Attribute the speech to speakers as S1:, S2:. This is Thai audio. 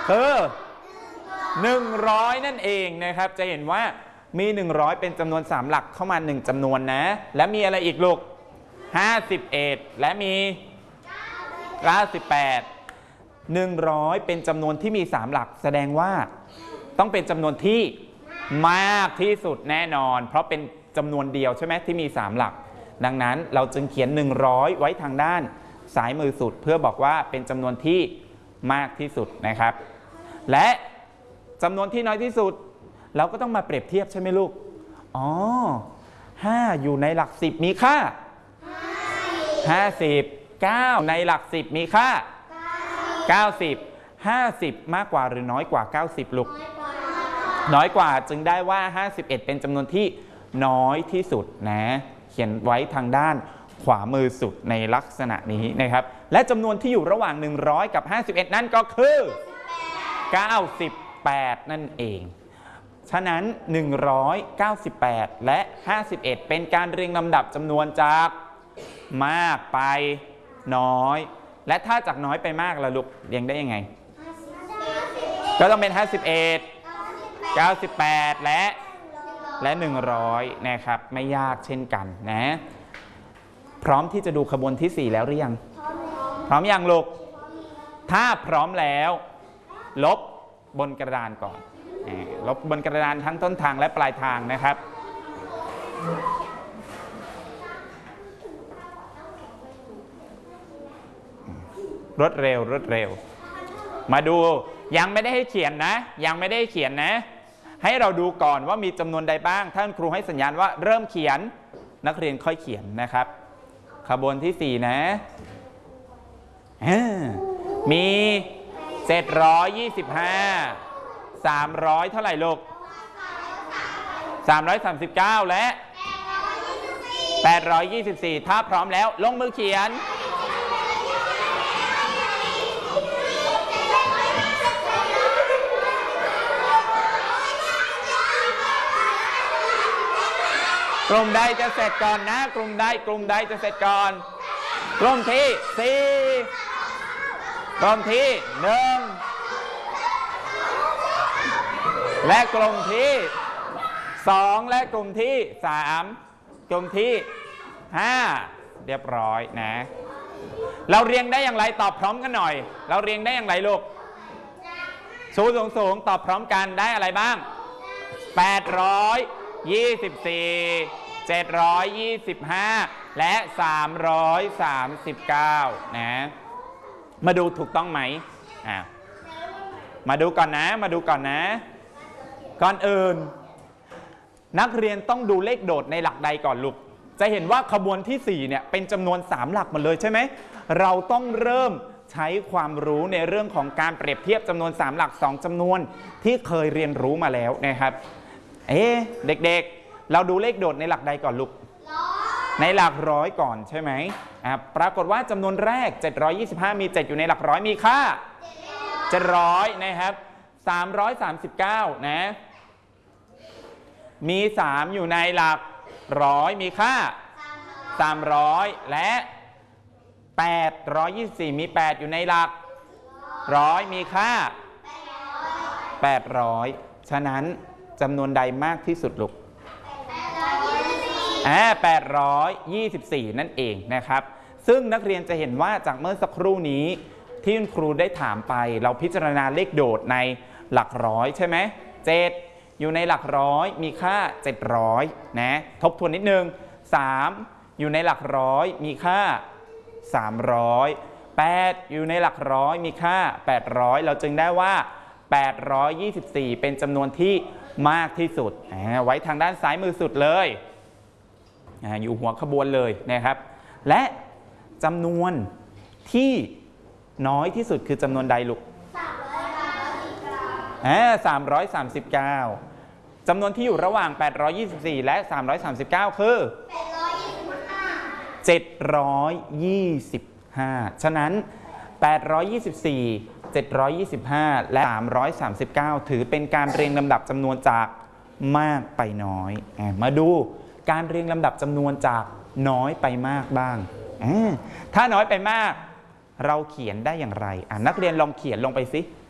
S1: คือ100นั่นเองนะครับจะเห็นว่ามี100เป็นจำนวน3หลักเข้ามา1จำนวนนะและมีอะไรอีกลูก51และมี98 100เป็นจำนวนที่มี3หลักแสดงว่าต้องเป็นจำนวนที่มากที่สุดแน่นอนเพราะเป็นจำนวนเดียวใช่ไหมที่มี3หลักดังนั้นเราจึงเขียน100ไว้ทางด้านซ้ายมือสุดเพื่อบอกว่าเป็นจำนวนที่มากที่สุดนะครับและจำนวนที่น้อยที่สุดเราก็ต้องมาเปรียบเทียบใช่ไหมลูกอ๋อ5อยู่ในหลัก10มีค่า50 9ในหลัก10มีค่า90 50มากกว่าหรือน้อยกว่า90ลูกน้อยกว่าจึงได้ว่า51เป็นจำนวนที่น้อยที่สุดนะเขียนไว้ทางด้านขวามือสุดในลักษณะนี้นะครับและจำนวนที่อยู่ระหว่าง100กับ51นั่นก็คือ98นั่นเองฉะนั้น198และ51เป็นการเรียงลำดับจำนวนจากมากไปน้อยและถ้าจากน้อยไปมากล่ะลูกเรียงได้ยังไงก็ต้องเป็น51 98และ100นะครับไม่ยากเช่นกันนะพร้อมที่จะดูขบวนที่4แล้วหรือยังพร้อมยังลูกถ้าพร้อมแล้วลบบนกระดานก่อนลบบนกระดานทั้งต้นทางและปลายทางนะครับรวดเร็วมาดูยังไม่ได้ให้เขียนนะให้เราดูก่อนว่ามีจำนวนใดบ้างท่านครูให้สัญญาณว่าเริ่มเขียนนักเรียนค่อยเขียนนะครับขบวนที่4นะมี725 300เท่าไหร่ลูก339และ824ถ้าพร้อมแล้วลงมือเขียนกลุ่มใดจะเสร็จก่อนนะกลุ่มใดจะเสร็จก่อนกลุ่มที่4กลุ่มที่1และกลุ่มที่2และกลุ่มที่3กลุ่มที่5เรียบร้อยนะเราเรียงได้อย่างไรตอบพร้อมกันหน่อยเราเรียงได้อย่างไรลูกชูสูงตอบพร้อมกันได้อะไรบ้าง824 725และ339นะมาดูถูกต้องไหมมาดูก่อนนะก่อนอื่นนักเรียนต้องดูเลขโดดในหลักใดก่อนลูกจะเห็นว่าขบวนที่4เนี่ยเป็นจำนวน3หลักหมดเลยใช่ไหมเราต้องเริ่มใช้ความรู้ในเรื่องของการเปรียบเทียบจำนวน3หลัก2จำนวนที่เคยเรียนรู้มาแล้วนะครับเด็กๆเราดูเลขโดดในหลักใดก่อนลูกในหลักร้อยก่อนใช่ไหมปรากฏว่าจำนวนแรก725มี7อยู่ในหลักร้อยมีค่า700นะครับ339นะมี3อยู่ในหลักร้อยมีค่า300และ824มี8อยู่ในหลักร้อยมีค่า800ฉะนั้นจำนวนใดมากที่สุดลูก824นั่นเองนะครับซึ่งนักเรียนจะเห็นว่าจากเมื่อสักครู่นี้ที่คุณครูได้ถามไปเราพิจารณาเลขโดดในหลักร้อยใช่ไหม7อยู่ในหลักร้อยมีค่า700นะทบทวนนิดนึง3อยู่ในหลักร้อยมีค่า300 8อยู่ในหลักร้อยมีค่า800เราจึงได้ว่า824เป็นจำนวนที่มากที่สุดไว้ทางด้านซ้ายมือสุดเลยอยู่หัวขบวนเลยนะครับและจำนวนที่น้อยที่สุดคือจำนวนใดลูก339จำนวนที่อยู่ระหว่าง824และ339คือ725ฉะนั้น824 725และ339ถือเป็นการเรียงลำดับจำนวนจากมากไปน้อยมาดูการเรียงลำดับจำนวนจากน้อยไปมากบ้างถ้าน้อยไปมากเราเขียนได้อย่างไรนักเรียนลองเขียนลงไปสิ